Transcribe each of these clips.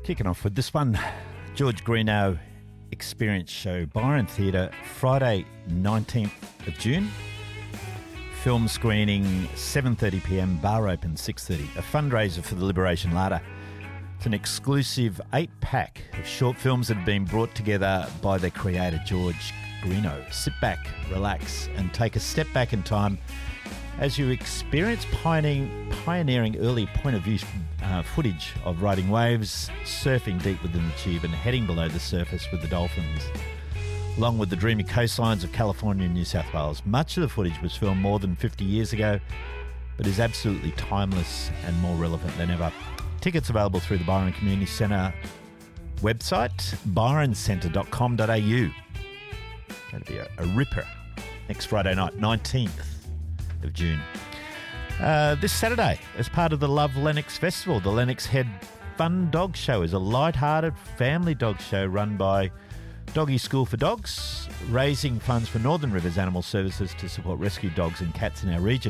Kicking off with this one, George Greenough Experience Show, Byron Theatre, Friday 19th of June. Film screening 7:30pm, bar open 6:30. A fundraiser for the Liberation Larder. It's an exclusive 8-pack of short films that have been brought together by their creator, George Greenough. Sit back, relax, and take a step back in time as you experience pioneering early point-of-view footage of riding waves, surfing deep within the tube and heading below the surface with the dolphins, along with the dreamy coastlines of California and New South Wales. Much of the footage was filmed more than 50 years ago, but is absolutely timeless and more relevant than ever. Tickets available through the Byron Community Centre website, byroncentre.com.au. That'll be a ripper next Friday night, 19th of June. This Saturday, as part of the Love Lennox Festival, the Lennox Head Fun Dog Show is a light-hearted family dog show run by Doggy School for Dogs, raising funds for Northern Rivers Animal Services to support rescue dogs and cats in our region.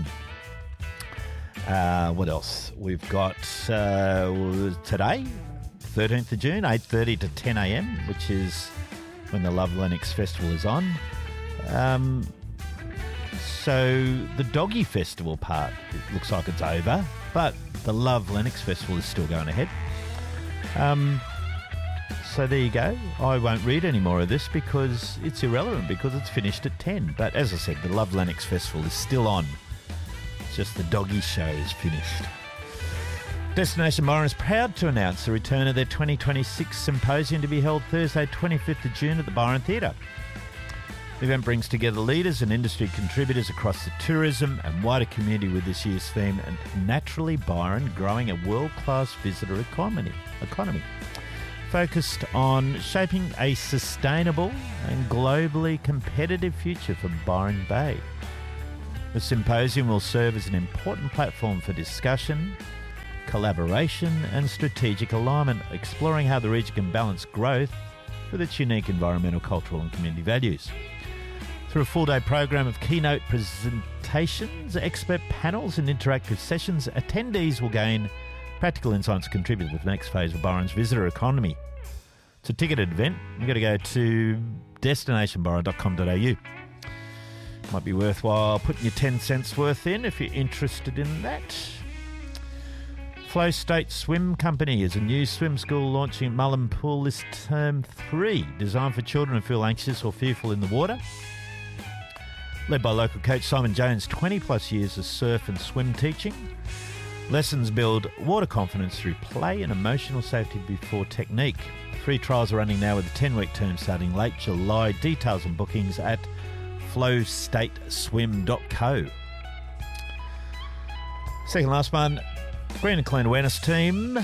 What else? We've got today, 13th of June, 8:30 to 10am, which is when the Love Lennox Festival is on. So the Doggy Festival part, it looks like it's over, but the Love Lennox Festival is still going ahead. So there you go. I won't read any more of this because it's irrelevant, because it's finished at 10. But as I said, the Love Lennox Festival is still on. It's just the Doggy Show is finished. Destination Byron is proud to announce the return of their 2026 symposium to be held Thursday, 25th of June at the Byron Theatre. The event brings together leaders and industry contributors across the tourism and wider community with this year's theme, and naturally Byron growing a world-class visitor economy, focused on shaping a sustainable and globally competitive future for Byron Bay. The symposium will serve as an important platform for discussion, collaboration and strategic alignment, exploring how the region can balance growth with its unique environmental, cultural and community values. Through a full-day program of keynote presentations, expert panels and interactive sessions, attendees will gain practical insights to contribute to the next phase of Byron's visitor economy. It's a ticketed event. You've got to go to destinationbyron.com.au. Might be worthwhile putting your 10 cents worth in if you're interested in that. Flow State Swim Company is a new swim school launching at Mullen Pool this term 3, designed for children who feel anxious or fearful in the water. Led by local coach Simon Jones, 20 plus years of surf and swim teaching. Lessons build water confidence through play and emotional safety before technique. Free trials are running now with a 10-week term starting late July. Details and bookings at flowstateswim.co. Second last one, Green and Clean Awareness Team.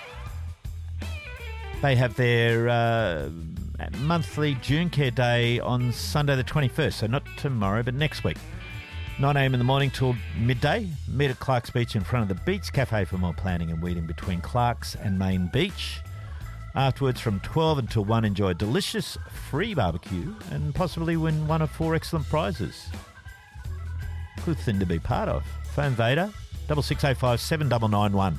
They have their monthly June Care Day on Sunday the 21st, so not tomorrow but next week. 9am in the morning till midday. Meet at Clark's Beach in front of the Beach Cafe for more planning and weeding between Clark's and Main Beach. Afterwards from 12 until 1, enjoy a delicious free barbecue and possibly win one of 4 excellent prizes. Good thing to be part of. Phone Vader 6605 7991.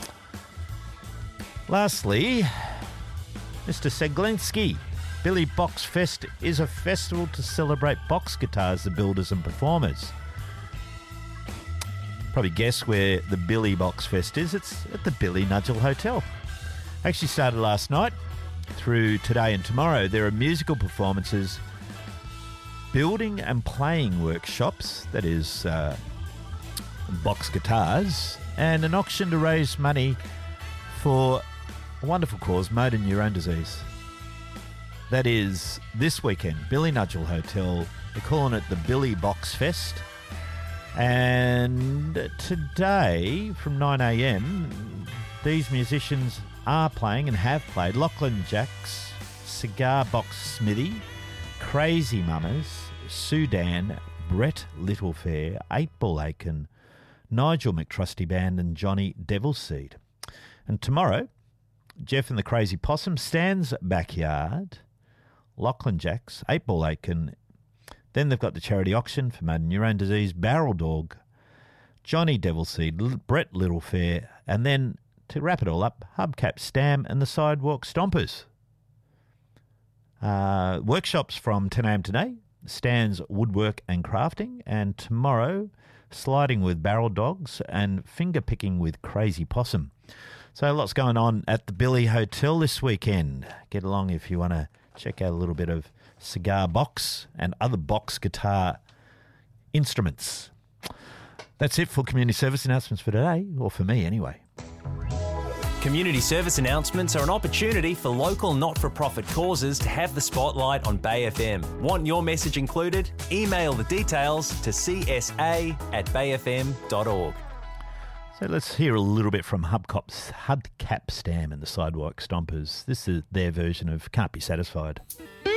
Lastly, Mr. Seglinski. Billy Box Fest is a festival to celebrate box guitars, the builders and performers. Probably guess where the Billy Box Fest is. It's at the Billy Nudgel Hotel. Actually started last night through today and tomorrow. There are musical performances, building and playing workshops, that is box guitars, and an auction to raise money for a wonderful cause, motor neurone disease. That is this weekend, Billy Nudgel Hotel. They're calling it the Billy Box Fest. And today, from 9am, these musicians are playing and have played. Lachlan Jacks, Cigar Box Smithy, Crazy Mamas, Sudan, Brett Littlefair, 8 Ball Aiken, Nigel McTrusty Band and Johnny Devilseed. And tomorrow, Jeff and the Crazy Possum, Stan's Backyard, Lachlan Jacks, 8 Ball Aiken. Then they've got the charity auction for motor neurone disease, Barrel Dog, Johnny Devilseed, Brett Littlefair, and then to wrap it all up, Hubcap Stam and the Sidewalk Stompers. Workshops from 10 a.m. today, Stan's Woodwork and Crafting, and tomorrow, sliding with barrel dogs and finger picking with Crazy Possum. So lots going on at the Billy Hotel this weekend. Get along if you want to check out a little bit of cigar box and other box guitar instruments. That's it for community service announcements for today, or for me anyway. Community service announcements are an opportunity for local not-for-profit causes to have the spotlight on Bay FM. Want your message included? Email the details to csa@bayfm.org. So let's hear a little bit from Hubcap Stam and the Sidewalk Stompers. This is their version of Can't Be Satisfied.